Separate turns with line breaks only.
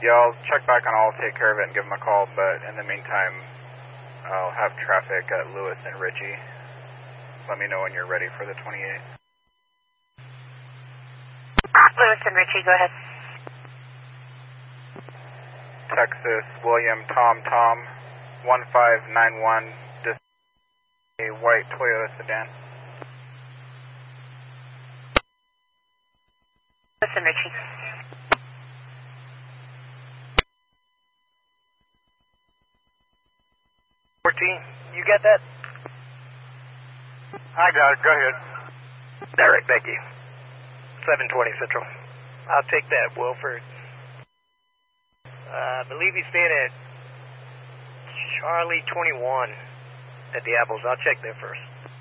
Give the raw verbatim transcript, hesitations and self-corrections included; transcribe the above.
Yeah, I'll check back on all, take care of it, and give them a call, but in the meantime, I'll have traffic at Lewis and Ritchie. Let me know when you're ready for the twenty-eight.
Lewis and Ritchie, go ahead.
Texas, William, Tom, Tom, one five nine one, a white Toyota sedan.
Lewis and Ritchie.
fourteen, you get that?
I got it, go ahead.
Derek, thank you. seven twenty Central. I'll take that, Wilford. Uh, I believe he's staying at Charlie twenty-one at the Apples. I'll check there first.